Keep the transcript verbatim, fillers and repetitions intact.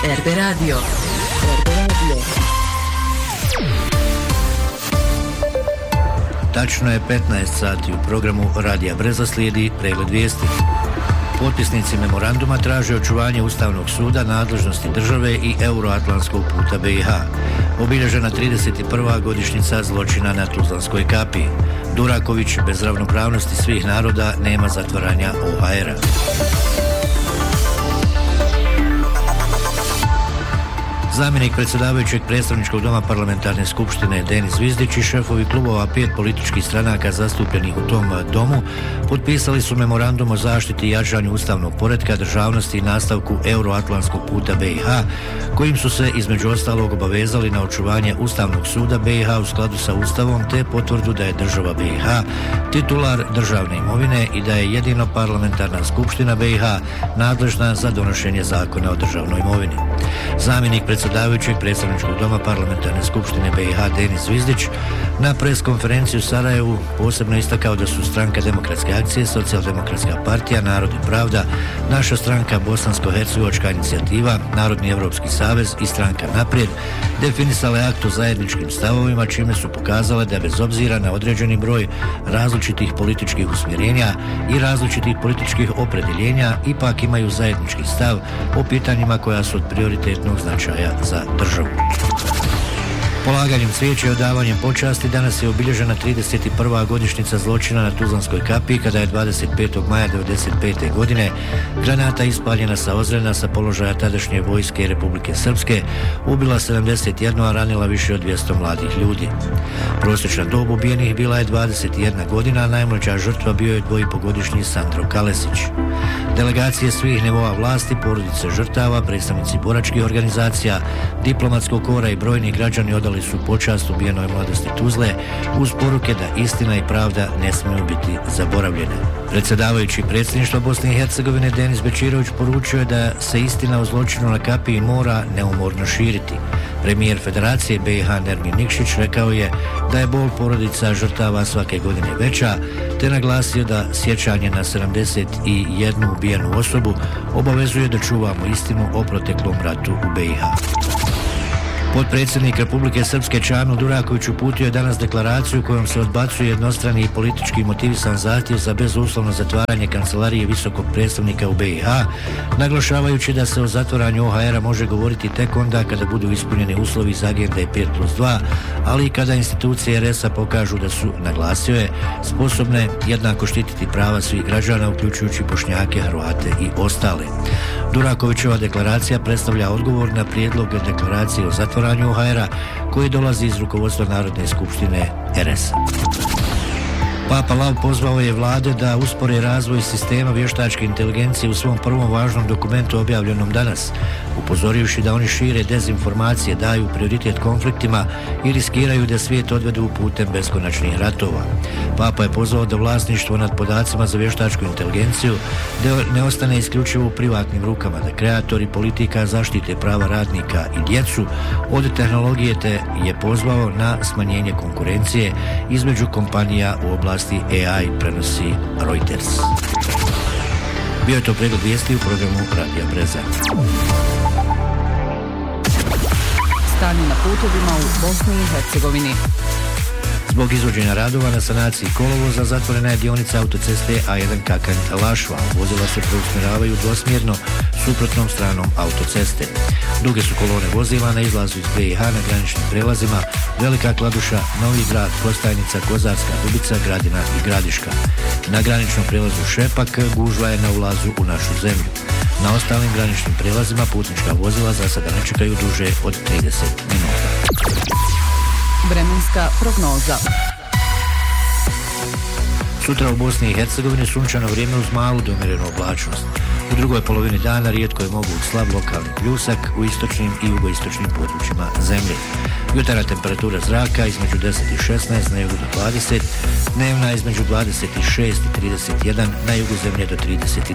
R B Radio. R B Radio. Tačno je petnaest sati, u programu Radija Breza slijedi pregled vijesti. Potpisnici memoranduma traže očuvanje Ustavnog suda, nadležnosti države i euroatlantskog puta B i H. Obilježena trideset prva godišnjica zločina na Tuzlanskoj kapiji. Duraković, bez ravnopravnosti svih naroda nema zatvaranja O H R-a. Zamjenik predsjedavajućeg predstavničkog doma parlamentarne skupštine Denis Zvizdić i šefovi klubova pet političkih stranaka zastupljenih u tom domu potpisali su memorandum o zaštiti i jačanju ustavnog poretka, državnosti i nastavku euroatlantskog puta B i H, kojim su se između ostalog obavezali na očuvanje Ustavnog suda B i H u skladu sa Ustavom, te potvrdu da je država B i H titular državne imovine i da je jedino parlamentarna skupština B i H nadležna za donošenje zakona o državnoj imovini. Zamjenik predsjedavajućeg predstavničkog doma parlamentarne skupštine B i H Denis Zvizdić na pres konferenciju u Sarajevu posebno istakao da su Stranka demokratske akcije, Socijaldemokratska partija, Narod i pravda, Naša stranka, Bosansko-hercegovačka inicijativa, Narodni evropski savez i Stranka naprijed definisale akt o zajedničkim stavovima, čime su pokazale da bez obzira na određeni broj različitih političkih usmjerenja i različitih političkih opredjeljenja ipak imaju zajednički stav o pitanjima koja su od prioritetnog značaja za državu. Polaganjem cvijeća i odavanjem počasti danas je obilježena trideset prva godišnjica zločina na Tuzlanskoj kapiji, kada je dvadeset petog maja devedeset pete godine granata ispaljena sa Ozrena sa položaja tadašnje vojske Republike Srpske ubila sedamdeset jedan, a ranila više od dvjesto mladih ljudi. Prosječna dob ubijenih bila je dvadeset jedna godina, a najmlađa žrtva bio je dvoipogodišnji Sandro Kalesić. Delegacije svih nivoa vlasti, porodice žrtava, predstavnici boračkih organizacija, diplomatskog kora i brojni građani odali su počast ubijenoj mladosti Tuzle uz poruke da istina i pravda ne smiju biti zaboravljene. Predsjedavajući predsjedništva Bosne i Hercegovine Denis Bečirović poručio je da se istina o zločinu na kapiji mora neumorno širiti. Premijer Federacije B i H Nermin Nikšić rekao je da je bol porodica žrtava svake godine veća, te naglasio da sjećanje na sedamdeset jednu ubijenu osobu obavezuje da čuvamo istinu o proteklom ratu u B i H. Potpredsjednik Republike Srpske Čamil Duraković uputio je danas deklaraciju kojom se odbacuje jednostrani i politički motivisan zahtjev za bezuslovno zatvaranje kancelarije visokog predstavnika u B i H, naglašavajući da se o zatvaranju O H R-a može govoriti tek onda kada budu ispunjeni uslovi za agende pet plus dva, ali i kada institucije R S-a pokažu da su, naglasio je, sposobne jednako štititi prava svih građana, uključujući Bošnjake, Hrvate i ostale. Durakovićeva deklaracija predstavlja odgovor na prijedlog deklaracije o zatvaranju O H R-a koji dolazi iz rukovodstva Narodne skupštine R S-a. Papa Lav pozvao je vlade da uspore razvoj sistema vještačke inteligencije u svom prvom važnom dokumentu objavljenom danas, upozorivši da oni šire dezinformacije, daju prioritet konfliktima i riskiraju da svijet odvedu putem beskonačnih ratova. Papa je pozvao da vlasništvo nad podacima za vještačku inteligenciju ne ostane isključivo u privatnim rukama, da kreatori politika zaštite prava radnika i djecu od tehnologije, te je pozvao na smanjenje konkurencije između kompanija u oblasti A I, prenosi Reuters. Bio je to pregled vijesti u programu Radija Breza. Stanje na putovima u Bosni i Hercegovini. Zbog izvođenja radova na sanaciji kolovoza zatvorena je dionica autoceste A jedan Kakanj-Lašva. Vozila se preusmjeravaju dvosmjerno suprotnom stranom autoceste. Duge su kolone vozila na izlazu iz B i H na graničnim prelazima Velika Kladuša, Novi Grad, Kostajnica, Kozarska, Dubica, Gradina i Gradiška. Na graničnom prelazu Šepak gužva je na ulazu u našu zemlju. Na ostalim graničnim prelazima putnička vozila za sada ne čekaju duže od trideset minuta. Vremenska prognoza. Sutra u Bosni i Hercegovini sunčano vrijeme uz malu do umjerenu oblačnost. U drugoj polovini dana rijetko je moguć slab lokalni pljusak u istočnim i jugoistočnim područjima zemlje. Jutarnja temperatura zraka između deset i šesnaest, na jugu do dvadeset, dnevna između dvadeset šest i trideset jedan, na jugu zemlje do trideset